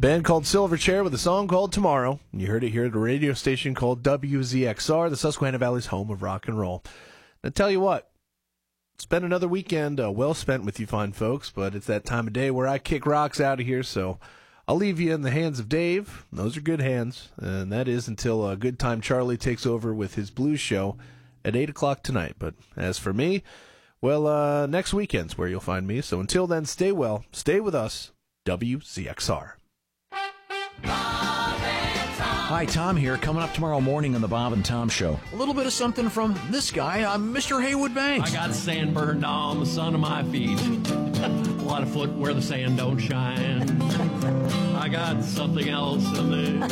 Band called Silverchair with a song called Tomorrow. You heard it here at a radio station called WZXR, the Susquehanna Valley's home of rock and roll. And I tell you what, it's been another weekend well spent with you fine folks, but it's that time of day where I kick rocks out of here, so I'll leave you in the hands of Dave. Those are good hands, and that is until Good Time Charlie takes over with his blues show at 8 o'clock tonight. But as for me, well, next weekend's where you'll find me. So until then, stay well, stay with us, WZXR. Hi, Tom here, coming up tomorrow morning on the Bob and Tom Show. A little bit of something from this guy, Mr. Haywood Banks. I got sand burned on the sun of my feet. A lot of foot where the sand don't shine. I got something else in there.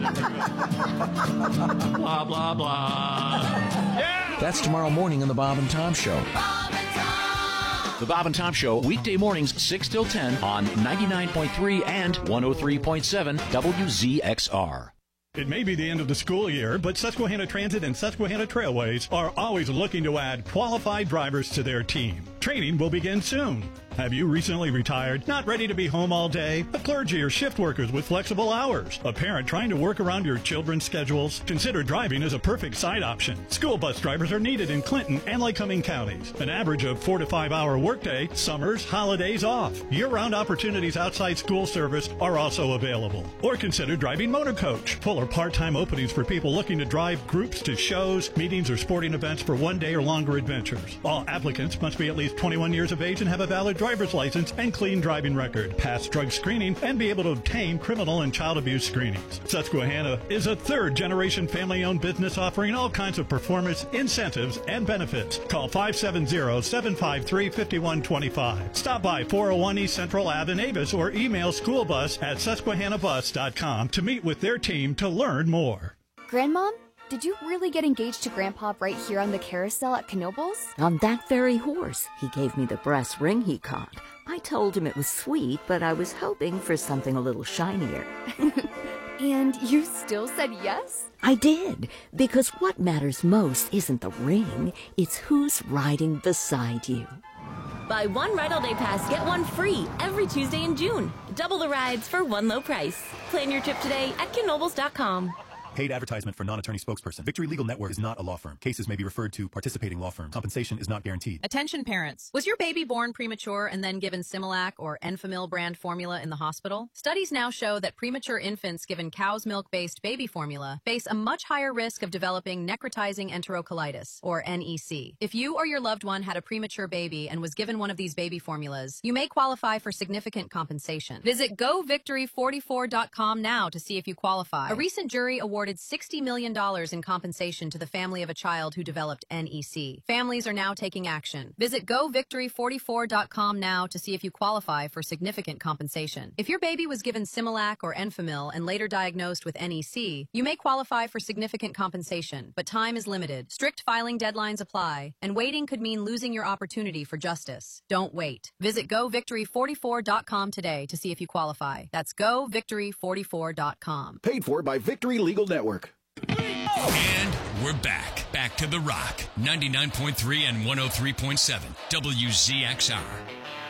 Blah, blah, blah. Yeah! That's tomorrow morning on the Bob and Tom Show. The Bob and Tom Show, weekday mornings 6 till 10 on 99.3 and 103.7 WZXR. It may be the end of the school year, but Susquehanna Transit and Susquehanna Trailways are always looking to add qualified drivers to their team. Training will begin soon. Have you recently retired, not ready to be home all day? A clergy or shift workers with flexible hours? A parent trying to work around your children's schedules? Consider driving as a perfect side option. School bus drivers are needed in Clinton and Lycoming counties. An average of 4 to 5 hour workday, summers, holidays off. Year-round opportunities outside school service are also available. Or consider driving motor coach. Full or part-time openings for people looking to drive groups to shows, meetings, or sporting events for one-day or longer adventures. All applicants must be at least 21 years of age and have a valid driver's license and clean driving record, pass drug screening, and be able to obtain criminal and child abuse screenings. Susquehanna is a third-generation family-owned business offering all kinds of performance, incentives, and benefits. Call 570-753-5125. Stop by 401 East Central Ave in Avis or email schoolbus@susquehannabus.com to meet with their team to learn more. Grandmom, did you really get engaged to Grandpa right here on the carousel at Knoebels? On that very horse. He gave me the brass ring he caught. I told him it was sweet, but I was hoping for something a little shinier. And you still said yes? I did, because what matters most isn't the ring, it's who's riding beside you. Buy one Ride All Day Pass, get one free every Tuesday in June. Double the rides for one low price. Plan your trip today at knoebels.com. Paid advertisement for non-attorney spokesperson. Victory Legal Network is not a law firm. Cases may be referred to participating law firms. Compensation is not guaranteed. Attention parents. Was your baby born premature and then given Similac or Enfamil brand formula in the hospital? Studies now show that premature infants given cow's milk-based baby formula face a much higher risk of developing necrotizing enterocolitis, or NEC. If you or your loved one had a premature baby and was given one of these baby formulas, you may qualify for significant compensation. Visit govictory44.com now to see if you qualify. A recent jury awarded $60 million in compensation to the family of a child who developed NEC. Families are now taking action. Visit govictory44.com now to see if you qualify for significant compensation. If your baby was given Similac or Enfamil and later diagnosed with NEC, you may qualify for significant compensation, but time is limited. Strict filing deadlines apply, and waiting could mean losing your opportunity for justice. Don't wait. Visit govictory44.com today to see if you qualify. That's govictory44.com. Paid for by Victory Legal Network. And we're back. Back to The Rock. 99.3 and 103.7 WZXR.